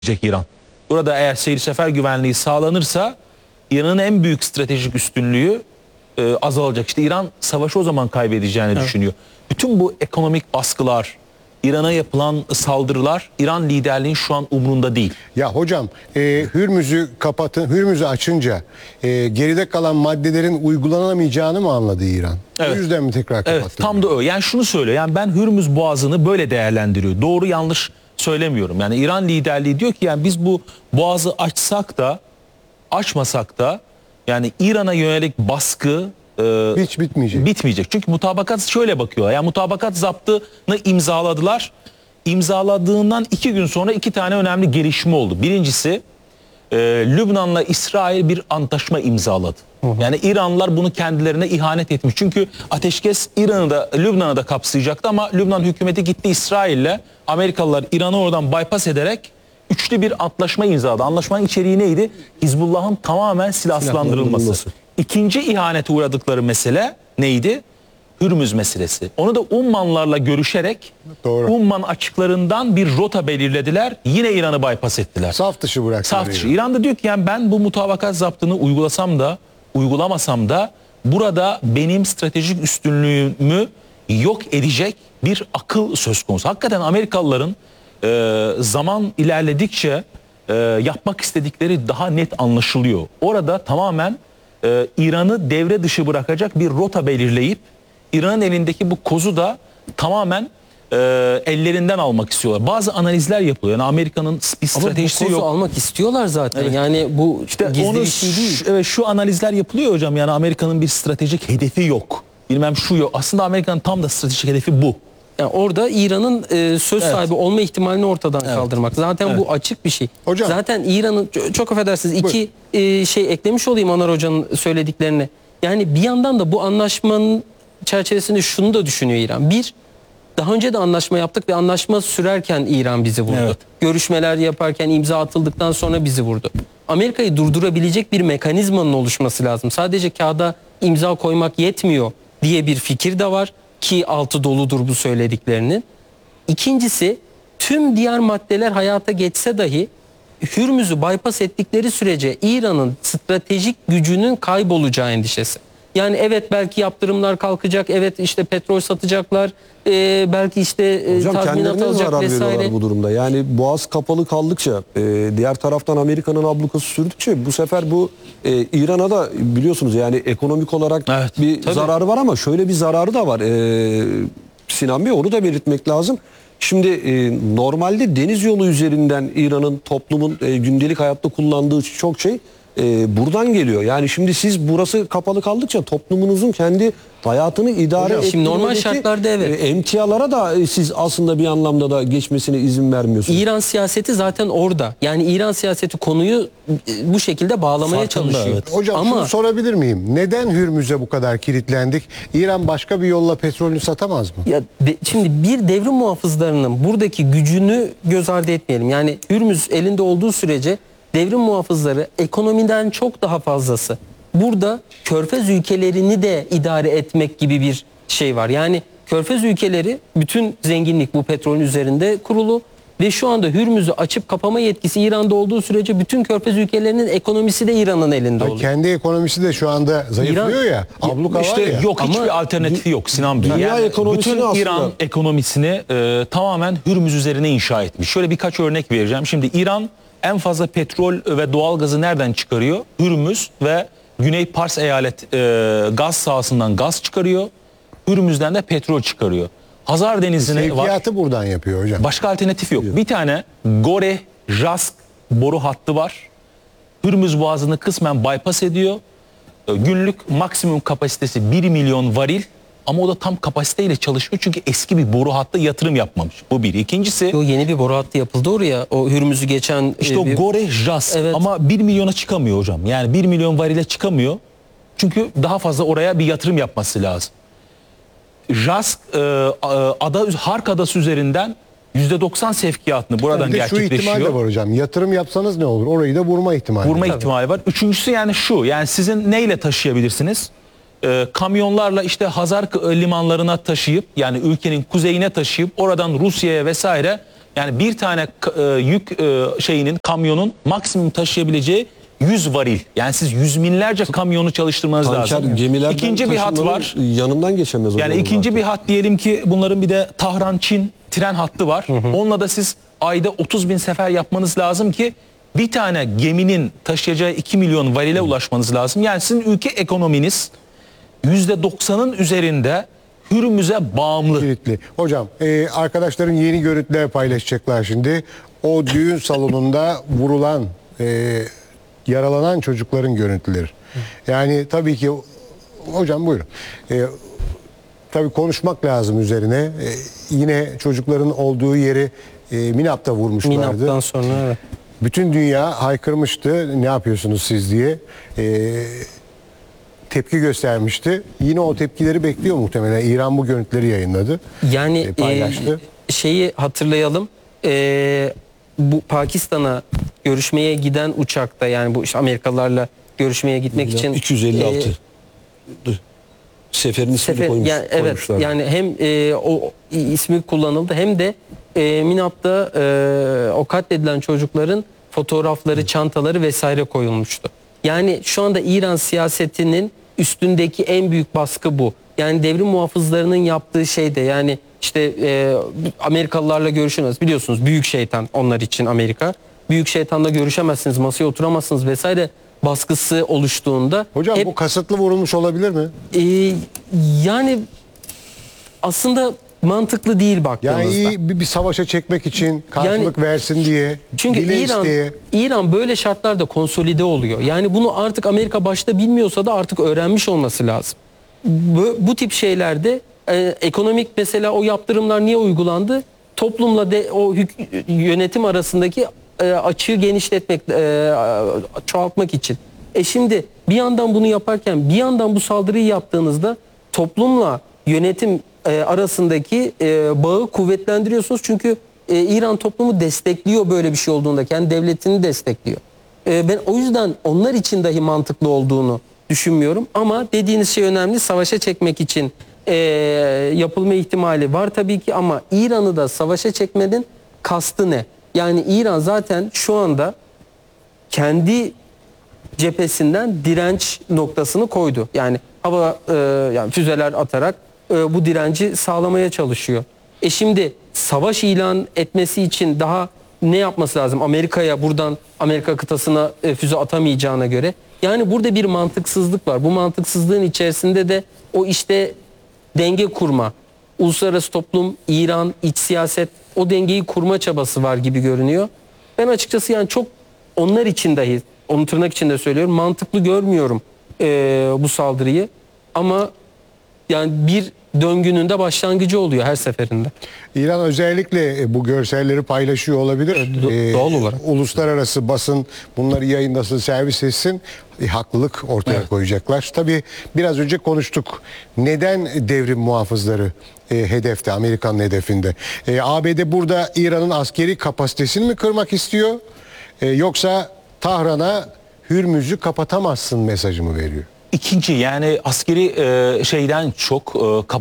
İran. Burada eğer seyir sefer güvenliği sağlanırsa İran'ın en büyük stratejik üstünlüğü azalacak. İşte İran savaşı o zaman kaybedeceğini düşünüyor. Bütün bu ekonomik baskılar, İran'a yapılan saldırılar İran liderliğinin şu an umrunda değil. Ya hocam Hürmüz'ü kapatın, Hürmüz'ü açınca geride kalan maddelerin uygulanamayacağını mı anladı İran? Evet. O yüzden mi tekrar kapattı? Evet, tam da öyle. Yani şunu söylüyor. Yani ben Hürmüz Boğazı'nı böyle değerlendiriyor. Doğru yanlış söylemiyorum. Yani İran liderliği diyor ki yani biz bu boğazı açsak da açmasak da yani İran'a yönelik baskı hiç bitmeyecek. Bitmeyecek. Çünkü mutabakat şöyle bakıyor. Yani mutabakat zaptını imzaladılar. İmzaladığından 2 gün sonra 2 tane önemli gelişme oldu. Birincisi Lübnan'la İsrail bir antlaşma imzaladı. Yani İranlılar bunu kendilerine ihanet etmiş. Çünkü ateşkes İran'ı da Lübnan'ı da kapsayacaktı ama Lübnan hükümeti gitti İsrail'le. Amerikalılar İran'ı oradan bypass ederek üçlü bir antlaşma imzaladı. Anlaşmanın içeriği neydi? Hizbullah'ın tamamen silahlandırılması. İkinci ihanete uğradıkları mesele neydi? Hürmüz meselesi. Onu da Ummanlarla görüşerek Umman açıklarından bir rota belirlediler. Yine İran'ı bypass ettiler. Saf dışı bıraktılar. Saf dışı. İran da diyor ki yani ben bu mutabakat zaptını uygulasam da uygulamasam da burada benim stratejik üstünlüğümü yok edecek bir akıl söz konusu. Hakikaten Amerikalıların zaman ilerledikçe yapmak istedikleri daha net anlaşılıyor. Orada tamamen İran'ı devre dışı bırakacak bir rota belirleyip İran'ın elindeki bu kozu da tamamen ellerinden almak istiyorlar. Bazı analizler yapılıyor. Yani Amerika'nın bir stratejisi yok. Ama bu kozu almak istiyorlar zaten. Evet. Yani bu işte gizli bir şey değil. Evet, şu analizler yapılıyor hocam. Yani Amerika'nın bir stratejik hedefi yok. Bilmem şu yok. Aslında Amerika'nın tam da stratejik hedefi bu. Yani orada İran'ın söz sahibi olma ihtimalini ortadan kaldırmak. Zaten bu açık bir şey. Hocam, zaten İran'ın çok affedersiniz iki şey eklemiş olayım Anar Hoca'nın söylediklerine. Yani bir yandan da bu anlaşmanın çerçevesinde şunu da düşünüyor İran. Bir, daha önce de anlaşma yaptık ve anlaşma sürerken İran bizi vurdu. Evet. Görüşmeler yaparken imza atıldıktan sonra bizi vurdu. Amerika'yı durdurabilecek bir mekanizmanın oluşması lazım. Sadece kağıda imza koymak yetmiyor diye bir fikir de var ki altı doludur bu söylediklerinin. İkincisi, tüm diğer maddeler hayata geçse dahi Hürmüz'ü bypass ettikleri sürece İran'ın stratejik gücünün kaybolacağı endişesi. Yani evet belki yaptırımlar kalkacak, evet işte petrol satacaklar, belki işte tazminat alacak vesaire. Bu durumda. Yani boğaz kapalı kaldıkça, diğer taraftan Amerika'nın ablukası sürdükçe bu sefer bu İran'a da biliyorsunuz yani ekonomik olarak bir zararı var ama şöyle bir zararı da var. Sinan Bey, onu da belirtmek lazım. Şimdi normalde deniz yolu üzerinden İran'ın toplumun gündelik hayatta kullandığı çok şey buradan geliyor. Yani şimdi siz burası kapalı kaldıkça toplumunuzun kendi hayatını idare ettiğindeki şimdi normal şartlarda emtialara da siz aslında bir anlamda da geçmesine izin vermiyorsunuz. İran siyaseti zaten orada. Yani İran siyaseti konuyu bu şekilde bağlamaya çalışıyor. Evet. Hocam şunu sorabilir miyim? Neden Hürmüz'e bu kadar kilitlendik? İran başka bir yolla petrolünü satamaz mı? Ya şimdi bir devrim muhafızlarının buradaki gücünü göz ardı etmeyelim. Yani Hürmüz elinde olduğu sürece devrim muhafızları ekonomiden çok daha fazlası. Burada Körfez ülkelerini de idare etmek gibi bir şey var. Yani Körfez ülkeleri bütün zenginlik bu petrolün üzerinde kurulu ve şu anda Hürmüz'ü açıp kapama yetkisi İran'da olduğu sürece bütün Körfez ülkelerinin ekonomisi de İran'ın elinde oluyor. Kendi ekonomisi de şu anda zayıflıyor ya. Abluka var ya. Yok, hiçbir alternatifi yok Sinan Bey. Yani bütün İran ekonomisini tamamen Hürmüz üzerine inşa etmiş. Şöyle birkaç örnek vereceğim. Şimdi İran en fazla petrol ve doğalgazı nereden çıkarıyor? Hürmüz ve Güney Pars eyalet gaz sahasından gaz çıkarıyor. Hürmüz'den de petrol çıkarıyor. Hazar Denizi'ne var. Sevkiyatı buradan yapıyor hocam. Başka alternatif yok. Bir tane Gore-Rask boru hattı var. Hürmüz Boğazı'nı kısmen bypass ediyor. Günlük maksimum kapasitesi 1 milyon varil. Ama o da tam kapasiteyle çalışmıyor çünkü eski bir boru hattı yatırım yapmamış. Bu bir. İkincisi... Yeni bir boru hattı yapıldı oraya. O Hürmüz'ü geçen... İşte o Gore-Rask ama 1 milyona çıkamıyor hocam. Yani 1 milyon varile çıkamıyor. Çünkü daha fazla oraya bir yatırım yapması lazım. Rask Hark Adası üzerinden %90 sevkiyatını buradan gerçekleşiyor. Şu ihtimal de var hocam. Yatırım yapsanız ne olur? Orayı da vurma ihtimali. Vurma ihtimali var. Üçüncüsü yani şu. Yani sizin neyle taşıyabilirsiniz? Kamyonlarla işte Hazar limanlarına taşıyıp yani ülkenin kuzeyine taşıyıp oradan Rusya'ya vesaire Yani bir tane yük kamyonun maksimum taşıyabileceği 100 varil. Yani siz yüz binlerce kamyonu çalıştırmanız lazım. Gemilerden İkinci bir hat var. Yanından geçemez. Yani ikinci bir hat diyelim ki bunların bir de Tahran-Çin tren hattı var. Onunla da siz ayda 30 bin sefer yapmanız lazım ki bir tane geminin taşıyacağı 2 milyon varile ulaşmanız lazım. Yani sizin ülke ekonominiz %90'ın üzerinde Hürmüz'e bağımlı. Kilitli. Hocam arkadaşların yeni görüntüler paylaşacaklar şimdi. O düğün salonunda vurulan, yaralanan çocukların görüntüleri. Yani tabii ki hocam buyurun. Tabii konuşmak lazım üzerine. Yine çocukların olduğu yeri Minap'ta vurmuşlardı. Minap'tan sonra evet. Bütün dünya haykırmıştı. Ne yapıyorsunuz siz diye. Tepki göstermişti. Yine o tepkileri bekliyor muhtemelen. İran bu görüntüleri yayınladı. Yani paylaştı. Şeyi hatırlayalım. Bu Pakistan'a görüşmeye giden uçakta, yani bu işte Amerikalılarla görüşmeye gitmek için 256 seferin ismini koymuş, yani evet, koymuşlar. yani hem o ismi kullanıldı hem de Minap'ta o katledilen çocukların fotoğrafları, çantaları vesaire koyulmuştu. Yani şu anda İran siyasetinin üstündeki en büyük baskı bu. Yani devrim muhafızlarının yaptığı şey de, yani işte Amerikalılarla görüşemez. Biliyorsunuz büyük şeytan onlar için Amerika. Büyük şeytanla görüşemezsiniz, masaya oturamazsınız vesaire baskısı oluştuğunda. Hocam bu kasıtlı vurulmuş olabilir mi? Yani aslında mantıklı değil baktığınızda. Yani iyi bir savaşa çekmek için karşılık versin diye. Çünkü İran böyle şartlarda konsolide oluyor. Yani bunu artık Amerika başta bilmiyorsa da artık öğrenmiş olması lazım. Bu tip şeylerde ekonomik, mesela o yaptırımlar niye uygulandı? Toplumla o yönetim arasındaki açığı genişletmek, çoğaltmak için. Şimdi bir yandan bunu yaparken bir yandan bu saldırıyı yaptığınızda toplumla yönetim arasındaki bağı kuvvetlendiriyorsunuz. Çünkü İran toplumu destekliyor böyle bir şey olduğunda. Kendi devletini destekliyor. Ben o yüzden onlar için dahi mantıklı olduğunu düşünmüyorum. Ama dediğiniz şey önemli. Savaşa çekmek için yapılma ihtimali var tabii ki, ama İran'ı da savaşa çekmenin kastı ne? Yani İran zaten şu anda kendi cephesinden direnç noktasını koydu. Yani yani füzeler atarak bu direnci sağlamaya çalışıyor. Şimdi savaş ilan etmesi için daha ne yapması lazım? Amerika'ya, buradan Amerika kıtasına füze atamayacağına göre. Yani burada bir mantıksızlık var. Bu mantıksızlığın içerisinde de o işte denge kurma, uluslararası toplum, İran, iç siyaset, o dengeyi kurma çabası var gibi görünüyor. Ben açıkçası yani çok onlar için dahi, onu tırnak içinde söylüyorum, mantıklı görmüyorum bu saldırıyı. Ama yani bir döngünün de başlangıcı oluyor her seferinde. İran özellikle bu görselleri paylaşıyor olabilir. Doğal olarak. Uluslararası basın bunları yayınlasın, servis etsin. Haklılık ortaya koyacaklar. Tabii biraz önce konuştuk. Neden devrim muhafızları hedefte, Amerika'nın hedefinde? ABD burada İran'ın askeri kapasitesini mi kırmak istiyor? Yoksa Tahran'a Hürmüz'ü kapatamazsın mesajı mı veriyor? İkinci, yani askeri şeyden çok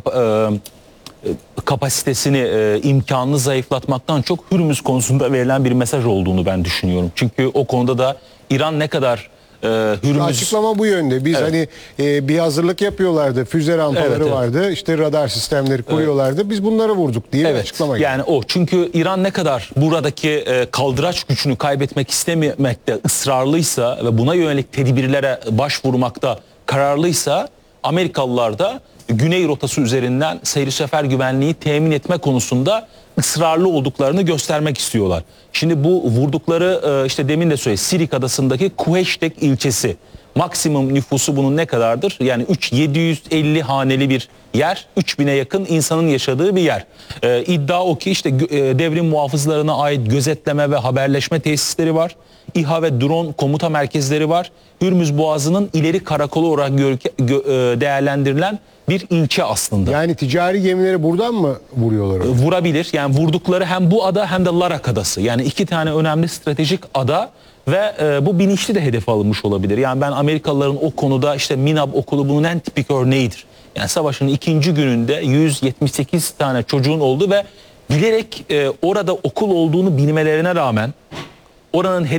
kapasitesini, imkanını zayıflatmaktan çok Hürmüz konusunda verilen bir mesaj olduğunu ben düşünüyorum. Çünkü o konuda da İran ne kadar Hürmüz... Açıklama bu yönde. Biz hani bir hazırlık yapıyorlardı. Füze rampaları vardı. İşte radar sistemleri kuruyorlardı. Biz bunları vurduk diye açıklama geldi. Yani o. Çünkü İran ne kadar buradaki kaldıraç gücünü kaybetmek istememekte ısrarlıysa ve buna yönelik tedbirlere başvurmakta kararlıysa, Amerikalılar da Güney rotası üzerinden seyir sefer güvenliği temin etme konusunda ısrarlı olduklarını göstermek istiyorlar. Şimdi bu vurdukları işte demin de söyledim, Sirik adasındaki Kuheştek ilçesi. Maksimum nüfusu bunun ne kadardır? Yani 750 haneli bir yer, 3000'e yakın insanın yaşadığı bir yer. İddia o ki işte devrim muhafızlarına ait gözetleme ve haberleşme tesisleri var. İHA ve drone komuta merkezleri var. Hürmüz Boğazı'nın ileri karakolu olarak değerlendirilen bir ilçe aslında. Yani ticari gemileri buradan mı vuruyorlar? Vurabilir. Yani vurdukları hem bu ada hem de Larak adası. Yani iki tane önemli stratejik ada ve bu bilinçli de hedef alınmış olabilir. Yani ben Amerikalıların o konuda, işte Minab okulu bunun en tipik örneğidir. Yani savaşın ikinci gününde 178 tane çocuğun oldu ve bilerek orada okul olduğunu bilmelerine rağmen oranın